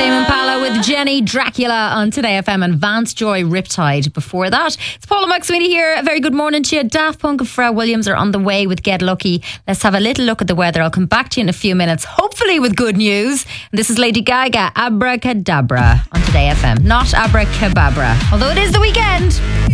Tame Impala with Jenny Dracula on Today FM and Vance Joy Riptide before that. It's Paula McSweeney here. A very good morning to you. Daft Punk and Pharrell Williams are on the way with Get Lucky. Let's have a little look at the weather. I'll come back to you in a few minutes, hopefully with good news. This is Lady Gaga, Abracadabra on Today FM. Not Abracababra, although it is the weekend.